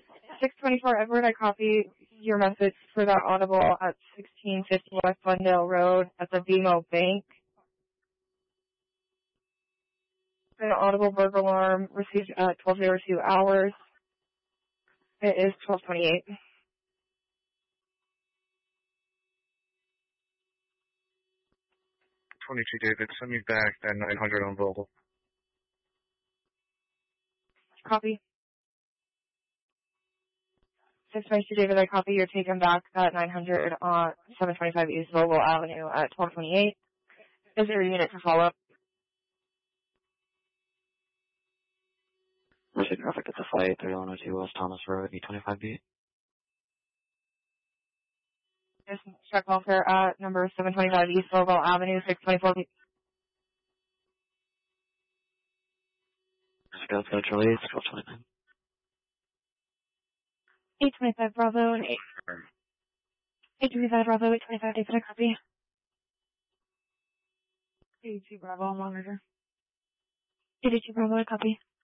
624 Edward, I copy your message for that audible at 1650 West Glendale Road at the BMO Bank. An audible burglar alarm received at 12:02 hours. It is 12:28. 22 David, send me back that 900 on Vogel. Copy. 622 David, I copy. You're taken back at 900 on 725 East Vogel Avenue at 12:28. Is there a unit to follow up? Mercy traffic at the flight 3102 West Thomas Road, E25B. There's check welfare at number 725 East Vogel Avenue, 624. Go Charlie, 1229. 825 Bravo and 825 Bravo, 825 David, I copy. 82 Bravo, monitor. 82 Bravo, I copy.